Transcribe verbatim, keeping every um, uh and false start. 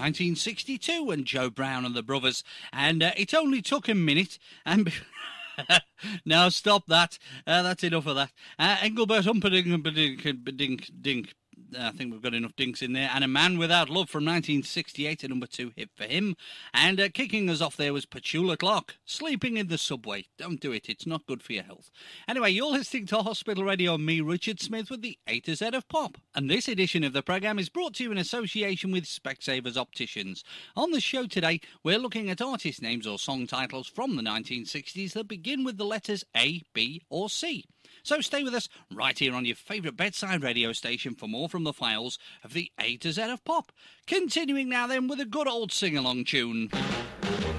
nineteen sixty-two and Joe Brown and the Brothers. And uh, it only took a minute and... Now stop that. Uh, that's enough of that. Uh, Engelbert Humperdinck, Humperdinck, Dink, Dink. I think we've got enough dinks in there. And A Man Without Love from nineteen sixty-eight, a number two hit for him. And uh, kicking us off there was Petula Clark, Sleeping in the Subway. Don't do it, it's not good for your health. Anyway, you're listening to Hospital Radio, me, Richard Smith, with the A to Z of Pop. And this edition of the programme is brought to you in association with Specsavers Opticians. On the show today, we're looking at artist names or song titles from the nineteen sixties that begin with the letters A, B or C. So stay with us right here on your favourite bedside radio station for more from the files of the A to Z of Pop. Continuing now then with a good old sing-along tune.